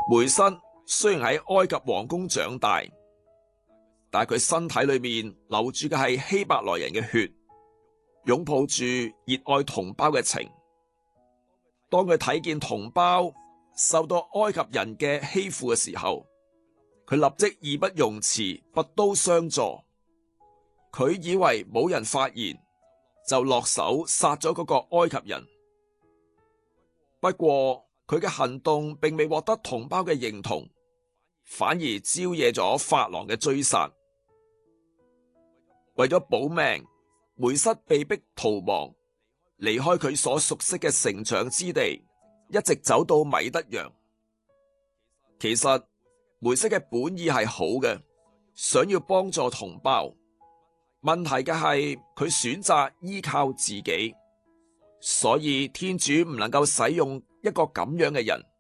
梅瑟雖然喺埃及皇宮長大，但佢身體裏面流住嘅係希伯來人嘅血，擁抱住熱愛同胞嘅情。當佢睇見同胞受到埃及人嘅欺負嘅時候，佢立即義不容辭，拔刀相助。佢以為冇人發現，就落手殺咗嗰個埃及人。不過佢嘅行動並未獲得同胞嘅認同，反而招惹咗法郎嘅追殺。為咗保命，梅瑟被迫逃亡，離開佢所熟悉嘅成長之地，一直走到米德揚。其實梅瑟嘅本意係好嘅，想要幫助同胞。問題嘅係佢選擇依靠自己，所以天主唔能夠使用一個咁樣嘅人。